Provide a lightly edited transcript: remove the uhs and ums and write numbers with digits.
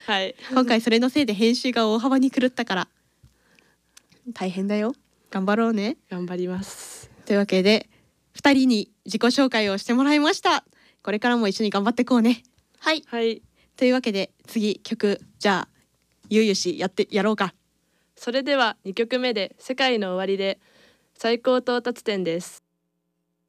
はい、 今回それのせいで編集が大幅に狂ったから大変だよ。頑張ろうね。 頑張ります。 というわけで2人に自己紹介をしてもらいました。これからも一緒に頑張っていこうね。 はい、 はい、 というわけで次曲じゃあゆうゆしやろうか。 それでは2曲目で世界の終わりで最高到達点です。